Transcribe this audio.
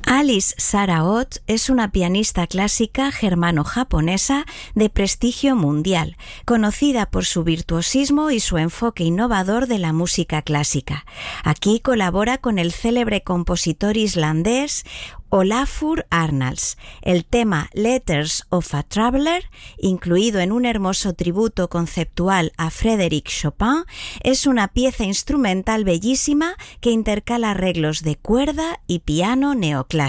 Alice Sarah Ott es una pianista clásica germano-japonesa de prestigio mundial, conocida por su virtuosismo y su enfoque innovador de la música clásica. Aquí colabora con el célebre compositor islandés Olafur Arnalds. El tema Letters of a Traveler, incluido en un hermoso tributo conceptual a Frédéric Chopin, es una pieza instrumental bellísima que intercala arreglos de cuerda y piano neoclásico.